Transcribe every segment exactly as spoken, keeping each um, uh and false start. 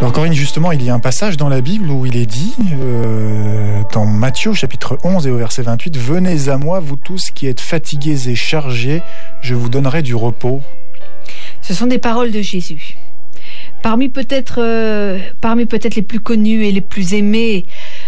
Alors Corinne, justement, il y a un passage dans la Bible où il est dit, euh, dans Matthieu chapitre onze et au verset vingt-huit, « Venez à moi, vous tous qui êtes fatigués et chargés, je vous donnerai du repos. » Ce sont des paroles de Jésus. Parmi peut-être, euh, parmi peut-être les plus connues et les plus aimées,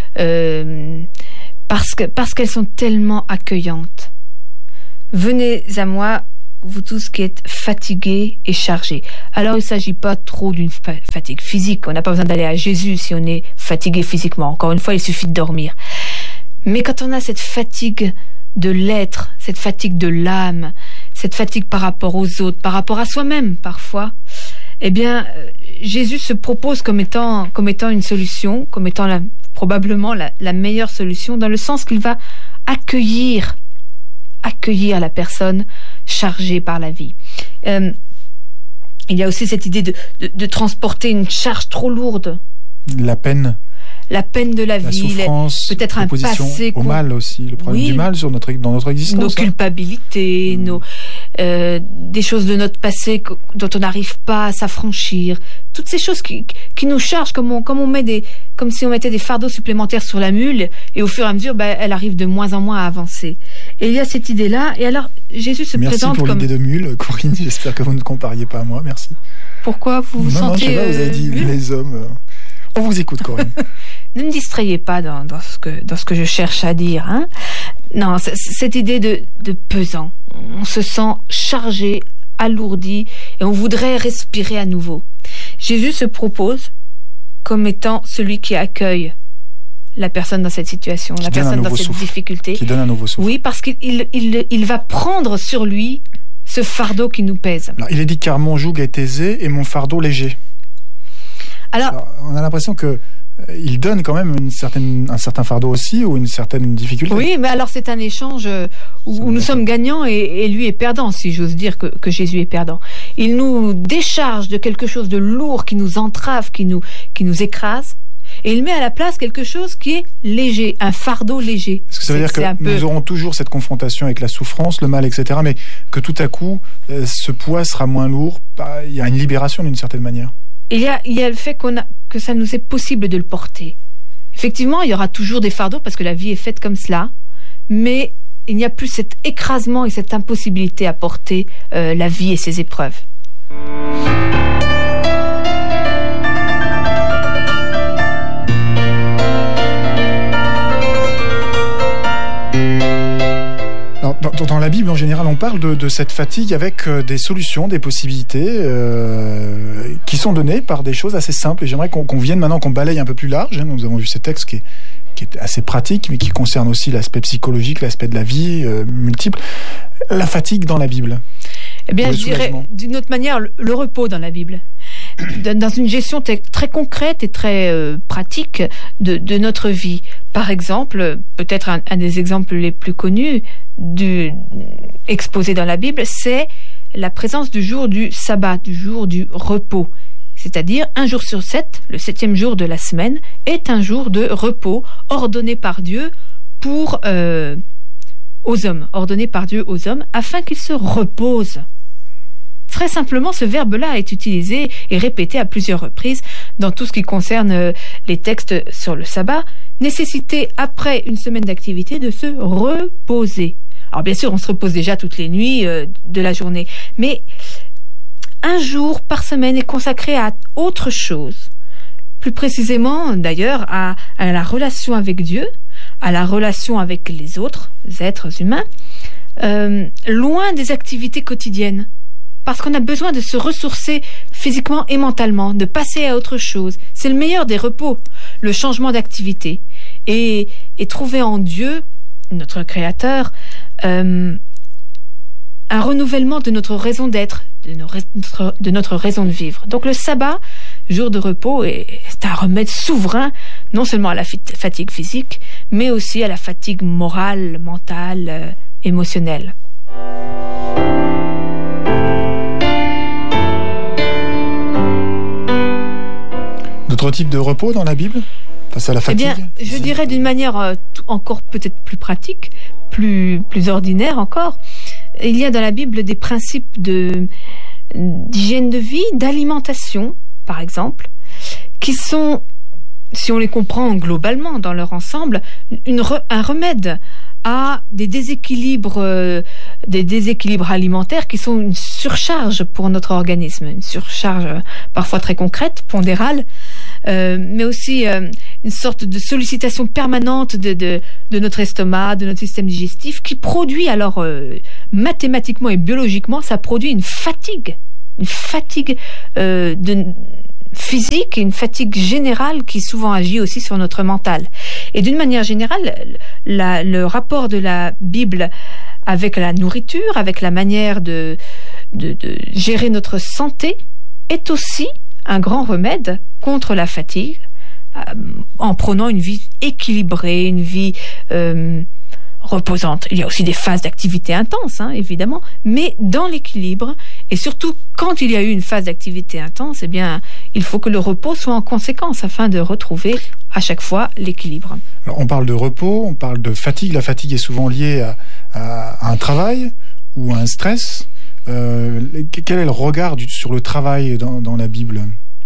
euh, parce que, parce qu'elles sont tellement accueillantes. « Venez à moi, vous tous qui êtes fatigués et chargés. » Alors, il ne s'agit pas trop d'une fatigue physique. On n'a pas besoin d'aller à Jésus si on est fatigué physiquement. Encore une fois, il suffit de dormir. Mais quand on a cette fatigue de l'être, cette fatigue de l'âme, cette fatigue par rapport aux autres, par rapport à soi-même parfois, eh bien, Jésus se propose comme étant, comme étant une solution, comme étant la, probablement la, la meilleure solution, dans le sens qu'il va accueillir, accueillir la personne chargée par la vie. Euh, il y a aussi cette idée de, de, de transporter une charge trop lourde. La peine. La peine de la, la vie, souffrance, peut-être un passé au mal aussi, le problème oui, du mal sur notre, dans notre existence. Nos culpabilités, mmh. nos, euh, des choses de notre passé dont on n'arrive pas à s'affranchir. Toutes ces choses qui, qui nous chargent comme, on, comme, on met des, comme si on mettait des fardeaux supplémentaires sur la mule et au fur et à mesure, ben, elle arrive de moins en moins à avancer. Et il y a cette idée-là. Et alors, Jésus se merci présente comme... comme... Merci pour l'idée de mule, Corinne. J'espère que vous ne compariez pas à moi. Merci. Pourquoi vous vous non, sentez... Non, je sais pas, vous avez dit euh, les hommes... Euh... On vous écoute, Corinne. Ne me distrayez pas dans, dans, ce que, dans ce que je cherche à dire. Hein. Non, c- cette idée de, de pesant. On se sent chargé, alourdi, et on voudrait respirer à nouveau. Jésus se propose comme étant celui qui accueille la personne dans cette situation, qui la personne dans cette souffle, difficulté. Qui donne un nouveau souffle. Oui, parce qu'il il, il, il va prendre sur lui ce fardeau qui nous pèse. Alors, il est dit, car mon joug est aisé et mon fardeau léger. Alors, Alors on a l'impression que euh, il donne quand même une certaine, un certain fardeau aussi ou une certaine difficulté. Oui, mais alors c'est un échange où, où nous sommes gagnants et, et lui est perdant, si j'ose dire que, que Jésus est perdant. Il nous décharge de quelque chose de lourd qui nous entrave, qui nous, qui nous écrase, et il met à la place quelque chose qui est léger, un fardeau léger. Est-ce que ça veut dire que peu... nous aurons toujours cette confrontation avec la souffrance, le mal, et cetera, mais que tout à coup, euh, ce poids sera moins lourd, bah, il y a une libération d'une certaine manière. Il y a, il y a le fait qu'on a, que ça nous est possible de le porter. Effectivement, il y aura toujours des fardeaux parce que la vie est faite comme cela, mais il n'y a plus cet écrasement et cette impossibilité à porter euh, la vie et ses épreuves. Alors, dans, dans la Bible, en général, on parle de, de cette fatigue avec euh, des solutions, des possibilités euh, qui sont données par des choses assez simples. Et j'aimerais qu'on, qu'on vienne maintenant, qu'on balaye un peu plus large. Hein. Nous avons vu ces textes qui est, qui est assez pratique, mais qui concerne aussi l'aspect psychologique, l'aspect de la vie euh, multiple. La fatigue dans la Bible. Eh bien, je dirais d'une autre manière, le, le repos dans la Bible. Dans une gestion t- très concrète et très euh, pratique de, de notre vie. Par exemple, peut-être un, un des exemples les plus connus du, exposés dans la Bible, c'est la présence du jour du sabbat, du jour du repos. C'est-à-dire un jour sur sept, le septième jour de la semaine, est un jour de repos ordonné par Dieu pour euh, aux hommes, ordonné par Dieu aux hommes, afin qu'ils se reposent. Très simplement, ce verbe-là est utilisé et répété à plusieurs reprises dans tout ce qui concerne les textes sur le sabbat. Nécessité, après une semaine d'activité, de se reposer. Alors bien sûr, on se repose déjà toutes les nuits euh, de la journée, mais un jour par semaine est consacré à autre chose. Plus précisément, d'ailleurs, à, à la relation avec Dieu, à la relation avec les autres êtres humains, euh, loin des activités quotidiennes. Parce qu'on a besoin de se ressourcer physiquement et mentalement, de passer à autre chose. C'est le meilleur des repos, le changement d'activité. Et, et trouver en Dieu, notre Créateur, euh, un renouvellement de notre raison d'être, de, nos, notre, de notre raison de vivre. Donc le sabbat, jour de repos, est, est un remède souverain, non seulement à la fatigue physique, mais aussi à la fatigue morale, mentale, euh, émotionnelle. D'autres types de repos dans la Bible face à la fatigue? Eh bien, je dirais d'une manière euh, encore peut-être plus pratique, plus, plus ordinaire encore. Il y a dans la Bible des principes de, d'hygiène de vie, d'alimentation, par exemple, qui sont, si on les comprend globalement dans leur ensemble, une re, un remède à des déséquilibres, euh, des déséquilibres alimentaires qui sont une surcharge pour notre organisme, une surcharge euh, parfois très concrète, pondérale, euh, mais aussi euh, une sorte de sollicitation permanente de, de, de notre estomac, de notre système digestif, qui produit alors euh, mathématiquement et biologiquement, ça produit une fatigue, une fatigue euh, de physique et une fatigue générale qui souvent agit aussi sur notre mental. Et d'une manière générale, la, le rapport de la Bible avec la nourriture, avec la manière de, de, de gérer notre santé, est aussi un grand remède contre la fatigue, euh, en prônant une vie équilibrée, une vie euh, reposante. Il y a aussi des phases d'activité intense, hein, évidemment, mais dans l'équilibre, et surtout quand il y a eu une phase d'activité intense, eh bien, il faut que le repos soit en conséquence afin de retrouver à chaque fois l'équilibre. Alors, on parle de repos, on parle de fatigue. La fatigue est souvent liée à, à, à un travail ou à un stress. Euh, quel est le regard du, sur le travail dans, dans la Bible ?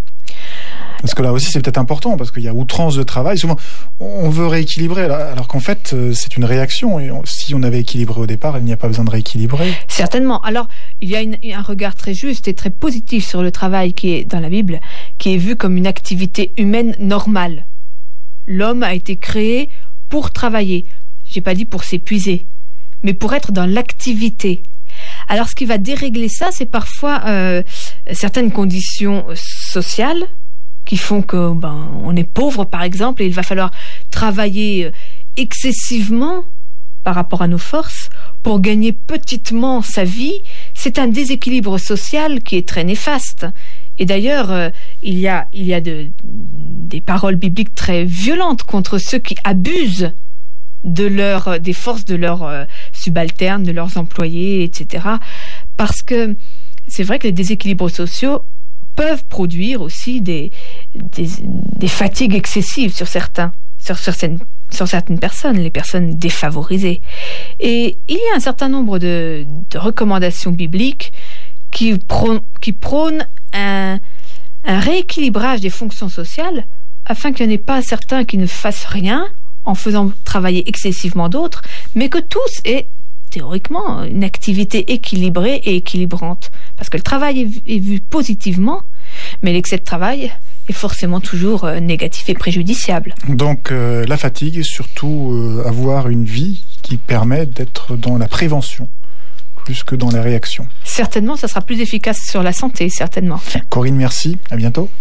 Parce que là aussi, c'est peut-être important, parce qu'il y a outrance de travail. Souvent, on veut rééquilibrer, alors qu'en fait, c'est une réaction. Et si on avait équilibré au départ, il n'y a pas besoin de rééquilibrer. Certainement. Alors, il y a une, un regard très juste et très positif sur le travail qui est dans la Bible, qui est vu comme une activité humaine normale. L'homme a été créé pour travailler. J'ai pas dit pour s'épuiser, mais pour être dans l'activité. Alors, ce qui va dérégler ça, c'est parfois euh, certaines conditions sociales, qui font que ben on est pauvre par exemple et il va falloir travailler excessivement par rapport à nos forces pour gagner petitement sa vie. C'est un déséquilibre social qui est très néfaste. Et d'ailleurs, euh, il y a il y a de, des paroles bibliques très violentes contre ceux qui abusent de leur des forces de leurs euh, subalternes, de leurs employés, et cetera. Parce que c'est vrai que les déséquilibres sociaux peuvent produire aussi des, des, des fatigues excessives sur certains, sur, sur, certaines, sur certaines personnes, les personnes défavorisées. Et il y a un certain nombre de, de recommandations bibliques qui prônent, qui prônent un, un rééquilibrage des fonctions sociales afin qu'il n'y en ait pas certains qui ne fassent rien en faisant travailler excessivement d'autres, mais que tous aient théoriquement une activité équilibrée et équilibrante. Parce que le travail est, est vu positivement, mais l'excès de travail est forcément toujours euh, négatif et préjudiciable. Donc euh, la fatigue, surtout euh, avoir une vie qui permet d'être dans la prévention plus que dans la réaction. Certainement, ça sera plus efficace sur la santé, certainement. Corinne, merci. À bientôt.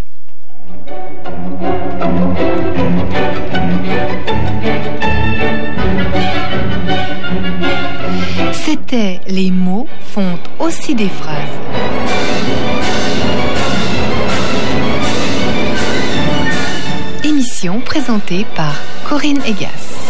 C'était Les mots font aussi des phrases. Émission présentée par Corinne Egas.